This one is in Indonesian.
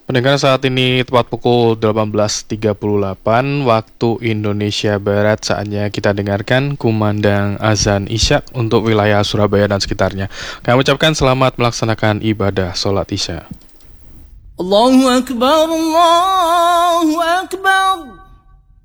Pendengar, saat ini tepat pukul 18.38 waktu Indonesia Barat. Saatnya kita dengarkan kumandang azan Isya untuk wilayah Surabaya dan sekitarnya. Kami ucapkan selamat melaksanakan ibadah sholat Isya. Allahu Akbar, Allahu Akbar.